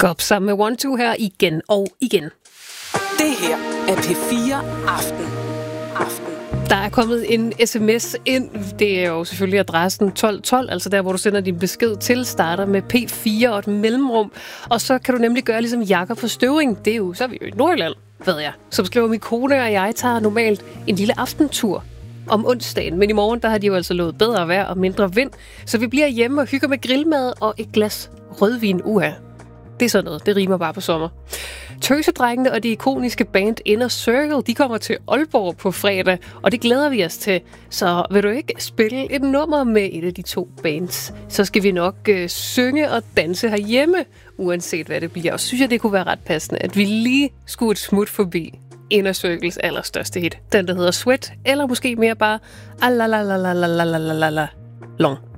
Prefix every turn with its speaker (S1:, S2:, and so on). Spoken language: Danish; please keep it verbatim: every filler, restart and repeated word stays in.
S1: Gå op sammen med One Two her igen og igen.
S2: Det her er P fire Aften. Aften.
S1: Der er kommet en sms ind. Det er jo selvfølgelig adressen tolv tolv, altså der, hvor du sender din besked til, starter med P fire og et mellemrum. Og så kan du nemlig gøre ligesom Jakob på Støvring. Det er jo, så er vi jo i Nordjylland, ved jeg. Som skriver, min kone og jeg tager normalt en lille aftentur om onsdagen. Men i morgen, der har de jo altså lovet bedre vejr og mindre vind. Så vi bliver hjemme og hygger med grillmad og et glas rødvin. Uha. Det er sådan noget. Det rimer bare på sommer. Tøsedrengene og det ikoniske band Inner Circle, de kommer til Aalborg på fredag, og det glæder vi os til. Så vil du ikke spille et nummer med et af de to bands, så skal vi nok øh, synge og danse herhjemme, uanset hvad det bliver. Og synes jeg, det kunne være ret passende, at vi lige skulle et smut forbi Inner Circles allerstørste hit. Den, der hedder Sweat, eller måske mere bare Alalalalalalalala long.